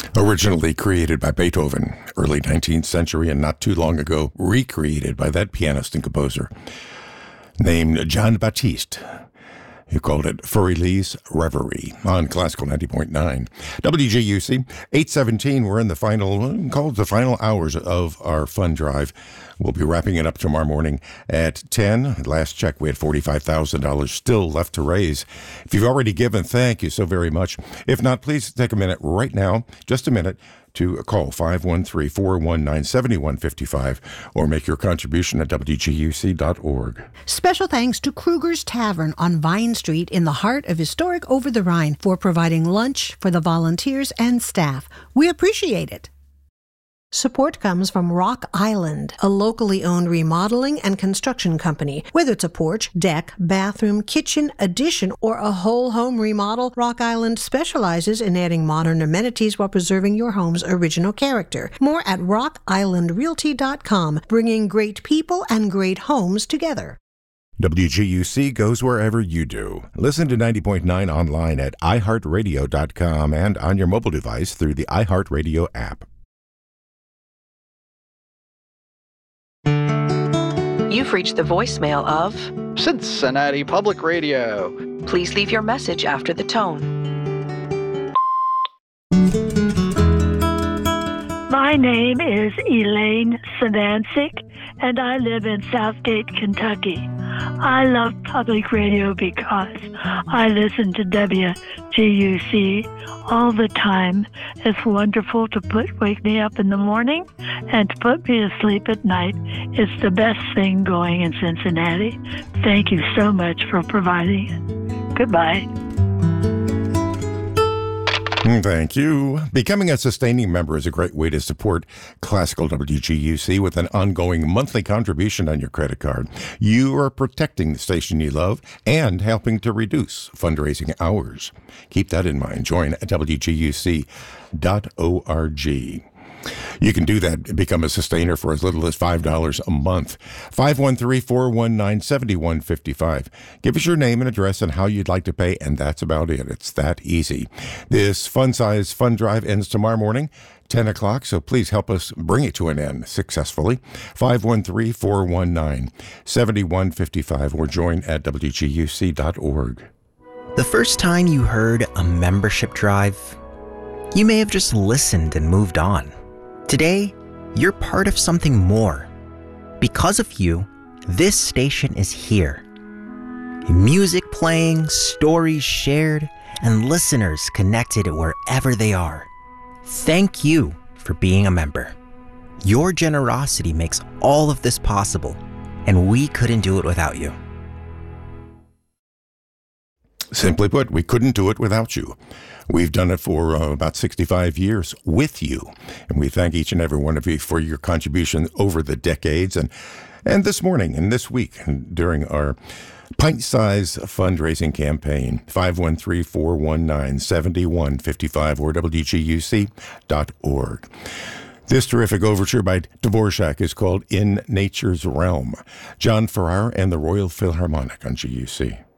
Originally created by Beethoven, early 19th century, and not too long ago recreated by that pianist and composer named John Baptiste, who called it Feurilly's Reverie on Classical 90.9. WGUC 817, we're in the final hours of our fund drive. We'll be wrapping it up tomorrow morning at 10. Last check, we had $45,000 still left to raise. If you've already given, thank you so very much. If not, please take a minute right now, just a minute, to call 513-419-7155 or make your contribution at WGUC.org. Special thanks to Kruger's Tavern on Vine Street in the heart of historic Over the Rhine for providing lunch for the volunteers and staff. We appreciate it. Support comes from Rock Island, a locally owned remodeling and construction company. Whether it's a porch, deck, bathroom, kitchen, addition, or a whole home remodel, Rock Island specializes in adding modern amenities while preserving your home's original character. More at rockislandrealty.com, bringing great people and great homes together. WGUC goes wherever you do. Listen to 90.9 online at iHeartRadio.com and on your mobile device through the iHeartRadio app. You've reached the voicemail of Cincinnati Public Radio. Please leave your message after the tone. My name is Elaine Savancic, and I live in Southgate, Kentucky. I love public radio because I listen to WGUC all the time. It's wonderful to wake me up in the morning and to put me to sleep at night. It's the best thing going in Cincinnati. Thank you so much for providing it. Goodbye. Thank you. Becoming a sustaining member is a great way to support Classical WGUC with an ongoing monthly contribution on your credit card. You are protecting the station you love and helping to reduce fundraising hours. Keep that in mind. Join WGUC.org. You can do that and become a sustainer for as little as $5 a month. 513-419-7155. Give us your name and address and how you'd like to pay, and that's about it. It's that easy. This fun-size fund drive ends tomorrow morning, 10 o'clock, so please help us bring it to an end successfully. 513-419-7155 or join at WGUC.org. The first time you heard a membership drive, you may have just listened and moved on. Today, you're part of something more. Because of you, this station is here. Music playing, stories shared, and listeners connected wherever they are. Thank you for being a member. Your generosity makes all of this possible, and we couldn't do it without you. Simply put, we couldn't do it without you. We've done it for about 65 years with you, and we thank each and every one of you for your contribution over the decades and this morning and this week during our pint-size fundraising campaign. 513-419-7155 or WGUC.org. This terrific overture by Dvorak is called In Nature's Realm. John Farrar and the Royal Philharmonic on GUC.